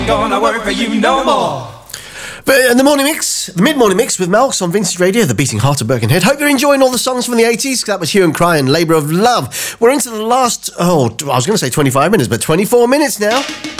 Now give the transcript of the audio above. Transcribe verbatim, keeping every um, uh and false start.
Gonna work for you no more. But in the morning mix, the mid-morning mix with Melks on Vintage Radio, the beating heart of Birkenhead. Hope you're enjoying all the songs from the eighties. That was Hue and Cry and Labour of Love. We're into the last, oh, I was going to say twenty-five minutes, but twenty-four minutes now.